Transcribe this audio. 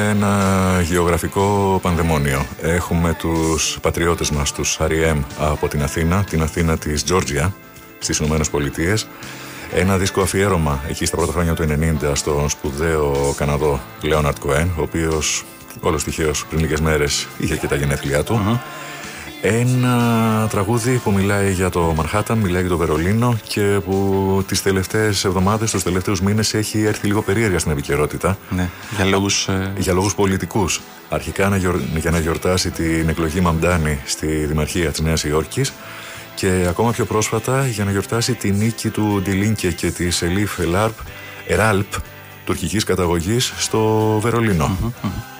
Ένα γεωγραφικό πανδαιμόνιο. Έχουμε τους πατριώτες μας, τους R.E.M. από την Αθήνα της Τζόρτζια, στις Ηνωμένες Πολιτείες. Ένα δίσκο αφιέρωμα εκεί στα πρώτα χρόνια του 90 στον σπουδαίο Καναδό Λέοναρτ Κοέν, ο οποίος όλος τυχαίως πριν λίγες μέρες είχε και τα γενέθλιά του. Ένα τραγούδι που μιλάει για το Μανχάταν, μιλάει για το Βερολίνο και που τις τελευταίες εβδομάδες, τους τελευταίους μήνες έχει έρθει λίγο περίεργα στην επικαιρότητα. Ναι, για λόγους πολιτικούς. Αρχικά για να γιορτάσει την εκλογή Μαμντάνη στη Δημαρχία της Νέας Υόρκης και ακόμα πιο πρόσφατα για να γιορτάσει τη νίκη του Ντιλίνκε και της Ελίφ Εράλπ, τουρκικής καταγωγής, στο Βερολίνο.